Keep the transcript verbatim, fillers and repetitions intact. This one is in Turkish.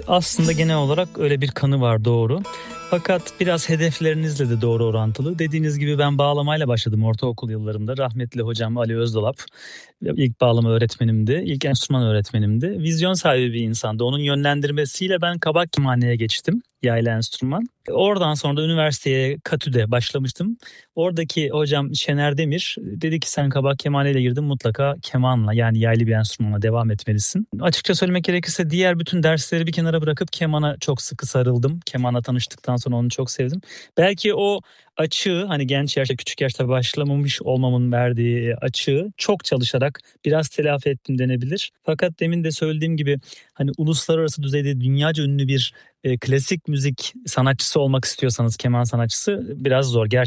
Aslında genel olarak öyle bir kanı var, doğru. Fakat biraz hedeflerinizle de doğru orantılı. Dediğiniz gibi ben bağlamayla başladım ortaokul yıllarımda. Rahmetli hocam Ali Özdolap ilk bağlama öğretmenimdi, ilk enstrüman öğretmenimdi. Vizyon sahibi bir insandı. Onun yönlendirmesiyle ben kabak kemaneye geçtim, yaylı enstrüman. Oradan sonra da üniversiteye Katü'de başlamıştım. Oradaki hocam Şener Demir dedi ki sen kabak kemaneyle girdin, mutlaka kemanla, yani yaylı bir enstrümanla devam etmelisin. Açıkça söylemek gerekirse diğer bütün dersleri bir kenara bırakıp kemana çok sıkı sarıldım. Kemanla tanıştıktan sonra onu çok sevdim. Belki o açığı, hani genç yaşta küçük yaşta başlamamış olmamın verdiği açığı çok çalışarak biraz telafi ettim denebilir. Fakat demin de söylediğim gibi hani uluslararası düzeyde dünyaca ünlü bir e, klasik müzik sanatçısı olmak istiyorsanız, keman sanatçısı, biraz zor. Gerçekten